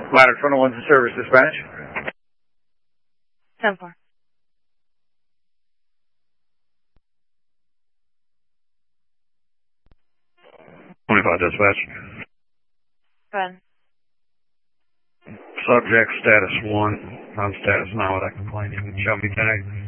Ladder 21 to service dispatch. 10-4. Dispatch. Go ahead. Subject status 1. On status now with that complaint. You can show me tag.